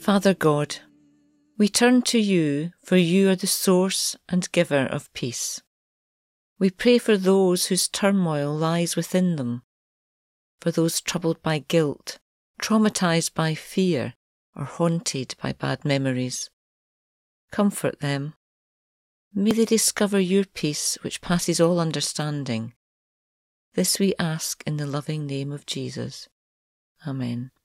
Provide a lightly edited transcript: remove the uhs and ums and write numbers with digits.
Father God, we turn to you, for you are the source and giver of peace. We pray for those whose turmoil lies within them, for those troubled by guilt, traumatized by fear, or haunted by bad memories. Comfort them. May they discover your peace which passes all understanding. This we ask in the loving name of Jesus. Amen.